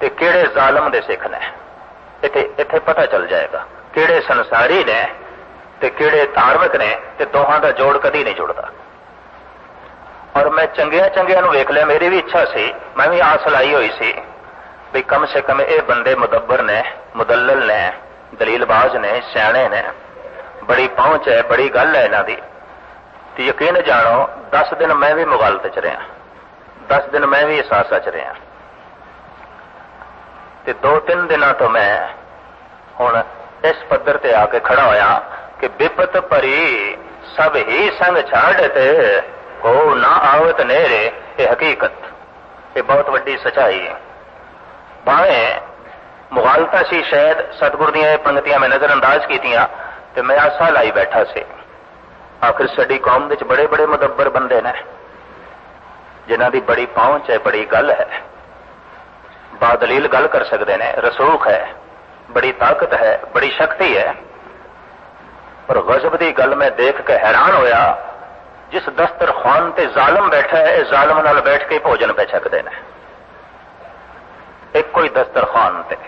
تے किहड़े जालम दे सिख ने। इत्थे पता चल जाएगा किहड़े संसारी ने ते किहड़े धार्मिक ने, ते दोहां दा जोड़ कदी नहीं जुड़दा। और मैं चंगिया नूं वेख लिया, मेरी भी इच्छा सी, मैं भी आस लाई हुई सी भी कम से कम ये बंदे मुदब्बर ने, मुदल्लल ने, दलीलबाज ने, सियाणे ने, बड़ी पहुंच है, बड़ी गल है इन्हां दी। ते यकीन जानो 10 दिन मैं भी मुगालते च रहा, 10 दिन मैं भी एहसास च रहा। ते 2-3 दिनों तो मैं हुण इस पद्धर ते आके खड़ा होया कि विपत भरी सब ही संग छाड़ते हो ना आवत नेरे। ये हकीकत, ये बहुत वड्डी सच्चाई है। भावें मुगालता सी शायद सतगुर दीयां पंक्तियां मैं नजरअंदाज कीतियां ते मैं आसा लाई बैठा सी। आखिर साडी कौम विच बड़े बड़े मुदब्बर बंदे ने जिन्हां दी बड़ी पहुंच है, बड़ी गल है, बादलील गल कर सकते हैं, रसूख है, बड़ी ताकत है, बड़ी शक्ति है। पर गजब की गल मैं देख के हैरान होया, जिस दस्तरखान ते जालम बैठा है, इस जालम नाल बैठ के भोजन पे छकते हैं। एक कोई दस्तरखान ते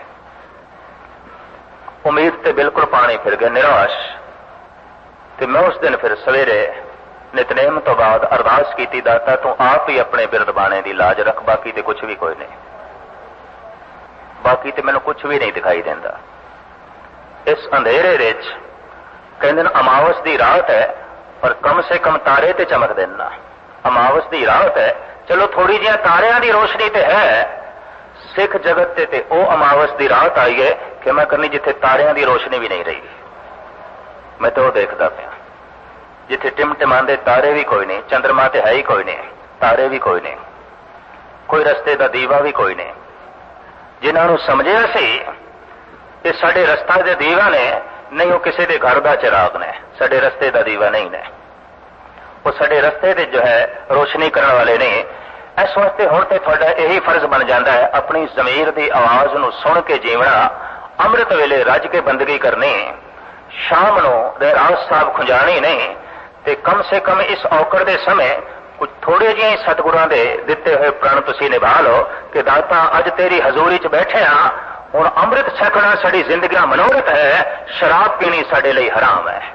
उम्मीद ते बिल्कुल पानी फिर गए, निराश। ते मैं उस दिन फिर सवेरे नितनेम तो बाद अरदास की, दाता तू आप ही अपने बिरदबाने की लाज रख, बाकी ते कुछ भी कोई नहीं, बाकी ते मैनू कुछ भी नहीं दिखाई देता। इस अंधेरे विच कहंदे अमावस की रात है पर कम से कम तारे ते चमक देना। अमावस की रात है, चलो थोड़ी जी तारियां की रोशनी ते है, सिख जगत ते ओ अमावस की रात आई है कि मैं करनी जिथे तारियां की रोशनी भी नहीं रही। मैं तो देखता पाया जिथे टिमटिमांदे तारे भी कोई नहीं, चंद्रमा ते है ही कोई नहीं, तारे भी कोई नहीं, कोई रस्ते का दीवा भी कोई नहीं। जिन्होंने समझिया सी कि साडे रस्ता दे दीवा ने, नहीं वो किसी के घर का चिराग ने, साडे रस्ते का दीवा नहीं ने, वो साडे रस्ते दे जो है रोशनी करने वाले नहीं। इस वास्ते हुण ते तुहाडा यही फर्ज बन जाता है अपनी जमीर की आवाज नूं सुन के जीवना, अमृत वेले रज के बंदगी करनी, शाम नूं रहरास साहब खुंजानी नहीं, ते कम से कम इस औकड़ दे समय कुछ थोड़े जिहे सतगुरां दे दिते हुए प्रण तुसीं निभा लो कि दाता अज तेरी हजूरी च बैठे हाँ, हुण अमृत छकना साडी जिंदगी दा मनोरथ है, शराब पीनी साडे लई हराम है।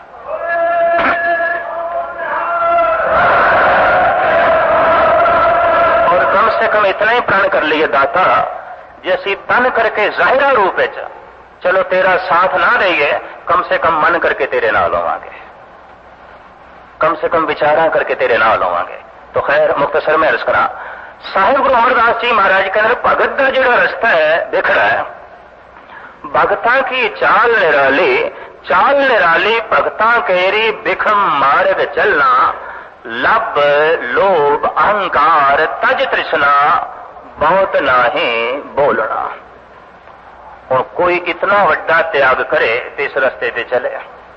और कम से कम इतना ही प्रण कर लिए दाता, जे असीं तन करके जाहिरा रूप विच चलो तेरा साथ ना देइए, कम से कम मन करके तेरे नाल होवांगे, कम से कम विचारा करके तेरे नाल होवांगे। तो खैर मुख्तसर में अर्ज करा, साहिब गुरु अमरदास जी महाराज कहते भगत का जो रास्ता है देख रहा है, भगतां की चाल निराली भगतां केरी बिखम मार्ग चलना, लब लोभ अहंकार तज तृष्णा बहुत नाही बोलना। और कोई इतना वड्डा त्याग करे तो इस रस्ते ते चले,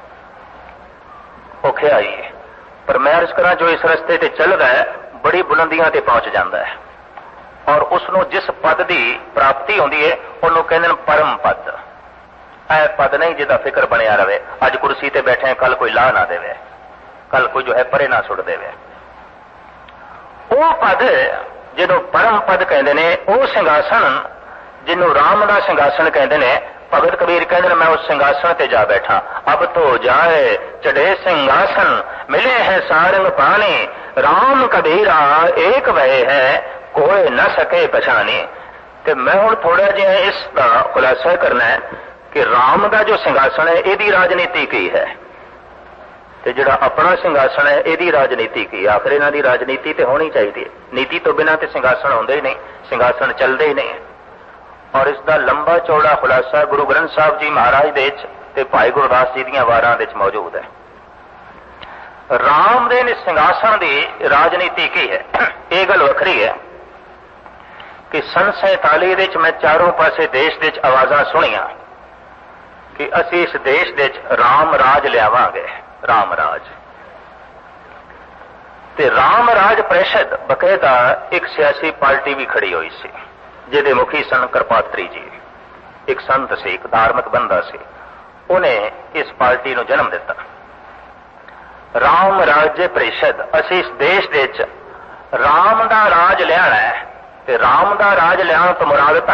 औखे आइए। पर मैं अर्ज करा जो इस रस्ते ते चल रहा है बड़ी बुलंदियां ते पहुंच जाता है, और उसनों जिस पद की प्राप्ति होती है उन्होंने कहते परम पद। ऐ पद नहीं जिदा फिक्र बनया रहे, अज कुर्सी ते बैठे कल कोई ला ना देवे, कल कोई जो है परे ना सुट देवे। वो पद जिन्हों परम पद कहते हैं, वो सिंघासन जिन्हों राम का सिंघासन कहते हैं। भगत कबीर कहते मैं उस सिंघासन ते जा बैठा, अब तो जाए चढ़े सिंघासन, मिले हैं सारंग पानी, राम कबीरा एक वह है कोई न सके पछानी। ते मैं हुण थोड़ा जिहा इसका खुलासा करना है कि राम का जो सिंघासन है यदी राजनीति की है, ते जिहड़ा अपना सिंघासन है यदी राजनीति की। आखिर इन्हां दी राजनीति ते होनी चाहिए, नीति तो बिना ते सिंघासन होंदे ही नहीं, सिंघासन चलते ही नहीं। और इसका लंबा चौड़ा खुलासा गुरु ग्रंथ साहब जी महाराज दे ते भाई गुरदास जी दीयां वारां दे मौजूद है। राम दे सिंघासन की राजनीति की है, यह गल वखरी है कि सन 47 मैं चारों पासे देश दे आवाज़ां सुनिया कि असी इस देश दे राम राज लियावांगे, राम राज। ते राम राज परिषद बकायदा एक सियासी पार्टी भी खड़ी हुई सी, जिहदे मुखी सन कृपात्री जी, एक संत से, एक धार्मिक बंदा से, उन्हें इस पार्टी को जन्म दिता। राम राज्य परिषद, असी इस देश दे राम दा राज लियाना है, ते राम दा राज लियाण तो मुराद